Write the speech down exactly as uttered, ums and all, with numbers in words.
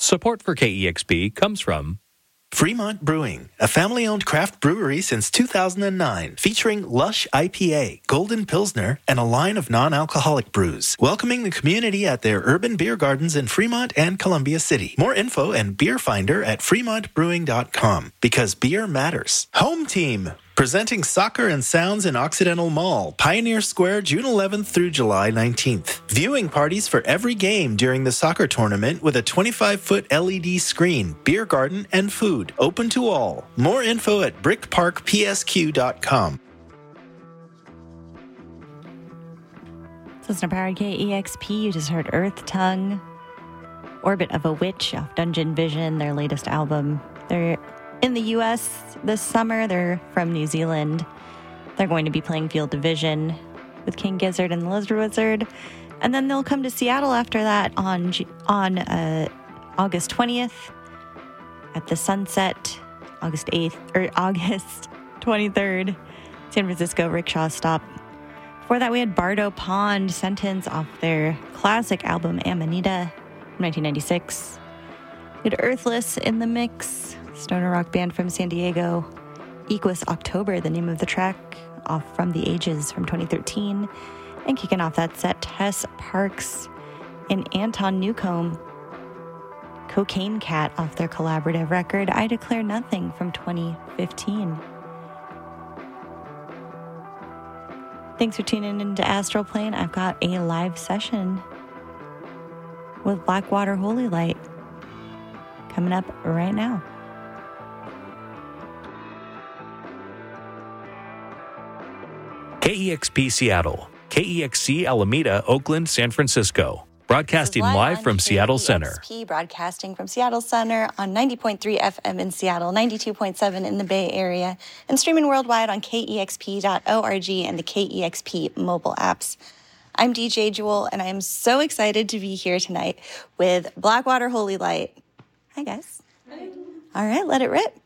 Support for K E X P comes from Fremont Brewing, a family-owned craft brewery since two thousand nine, featuring Lush I P A, Golden Pilsner, and a line of non-alcoholic brews, welcoming the community at their urban beer gardens in Fremont and Columbia City. More info and beer finder at fremont brewing dot com, because beer matters. Home Team, presenting Soccer and Sounds in Occidental Mall, Pioneer Square, June eleventh through July nineteenth. Viewing parties for every game during the soccer tournament with a twenty-five foot L E D screen, beer garden, and food. Open to all. More info at brick park p s q dot com. Listener powered K E X P, you just heard Earth Tongue, Orbit of a Witch off Dungeon Vision, their latest album. They're in the U S this summer. They're from New Zealand. They're going to be playing Field Division with King Gizzard and the Lizard Wizard. And then they'll come to Seattle after that on on uh, August twentieth at the Sunset, August eighth, or August twenty-third, San Francisco Rickshaw Stop. Before that, we had Bardo Pond, Sentence off their classic album Amanita from nineteen ninety-six. We had Earthless in the mix, stoner rock band from San Diego. Equus October, the name of the track, off From the Ages from twenty thirteen. And kicking off that set, Tess Parks and Anton Newcomb, Cocaine Cat off their collaborative record, I Declare Nothing from twenty fifteen. Thanks for tuning into Astral Plane. I've got a live session with Blackwater Holy Light coming up right now. K E X P Seattle, K E X C Alameda, Oakland, San Francisco. Broadcasting live, live from Seattle Center. K E X P broadcasting from Seattle Center on ninety point three F M in Seattle, ninety-two point seven in the Bay Area, and streaming worldwide on K E X P dot org and the K E X P mobile apps. I'm D J Jewel, and I am so excited to be here tonight with Blackwater Holy Light. Hi, guys. Hi. All right, let it rip.